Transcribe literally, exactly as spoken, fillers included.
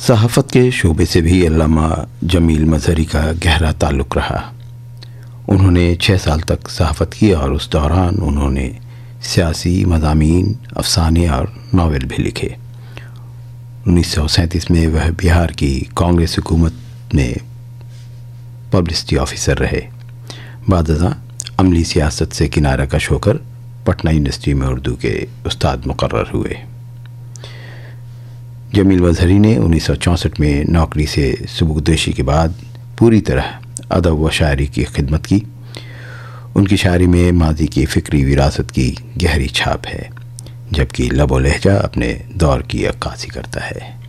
सहाफ़त के शोबे से भी अल्लामा जमील मजहरी का गहरा ताल्लुक़ रहा। उन्होंने छः साल तक सहाफ़त की और उस दौरान उन्होंने सियासी मज़ामीन, अफ़साने और नावल भी लिखे। उन्नीस सौ सैंतीस में वह बिहार की कांग्रेस हुकूमत में पब्लिसिटी ऑफिसर रहे। बादअज़ां अमली सियासत से किनारा कश होकर पटना यूनिवर्सिटी में उर्दू के उस्ताद मुकर्रर हुए। जमील मजहरी ने उन्नीस सौ चौंसठ में नौकरी से सुबुकदोशी के बाद पूरी तरह अदब व शायरी की खिदमत की। उनकी शायरी में माजी की फ़िक्री विरासत की गहरी छाप है, जबकि लबो लहजा अपने दौर की अक्कासी करता है।